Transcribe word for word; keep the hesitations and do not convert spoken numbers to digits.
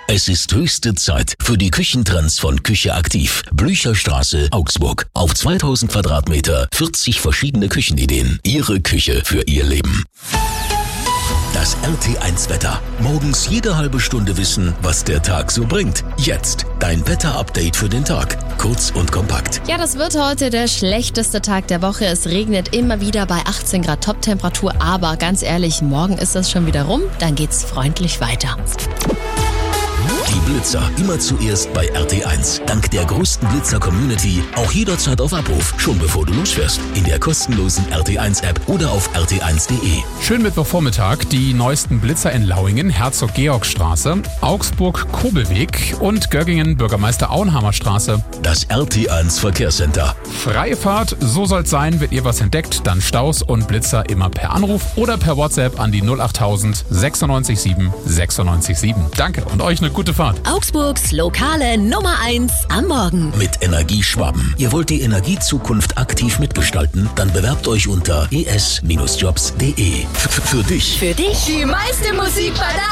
Es ist höchste Zeit für die Küchentrends von Küche Aktiv. Blücherstraße, Augsburg. Auf zweitausend Quadratmeter, vierzig verschiedene Küchenideen. Ihre Küche für Ihr Leben. Das R T eins Wetter. Morgens jede halbe Stunde wissen, was der Tag so bringt. Jetzt dein Wetter-Update für den Tag. Kurz und kompakt. Ja, das wird heute der schlechteste Tag der Woche. Es regnet immer wieder bei achtzehn Grad Toptemperatur. Aber ganz ehrlich, morgen ist das schon wieder rum. Dann geht's freundlich weiter. Die Blitzer immer zuerst bei R T eins. Dank der größten Blitzer-Community auch jederzeit auf Abruf, schon bevor du losfährst. In der kostenlosen R T eins App oder auf r t eins punkt de. Schönen Mittwochvormittag. Die neuesten Blitzer in Lauingen, Herzog-Georg-Straße, Augsburg-Kobelweg und Göggingen, Bürgermeister Auenhammer Straße. Das R T eins Verkehrscenter. Freie Fahrt, so soll's sein. Wird ihr was entdeckt, dann Staus und Blitzer immer per Anruf oder per WhatsApp an die null achttausend sechsundneunzig sieben sechsundneunzig sieben. Danke und euch eine gute Fahrt. Augsburgs lokale Nummer eins am Morgen. Mit Energieschwaben. Ihr wollt die Energiezukunft aktiv mitgestalten? Dann bewerbt euch unter e s Bindestrich jobs punkt de. F- Für dich. Für dich Die meiste Musik bei der